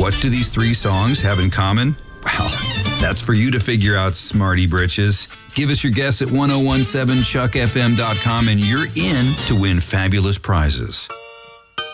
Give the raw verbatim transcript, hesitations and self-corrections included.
What do these three songs have in common? Well, that's for you to figure out, Smarty Britches. Give us your guess at ten seventeen chuck f m dot com and you're in to win fabulous prizes.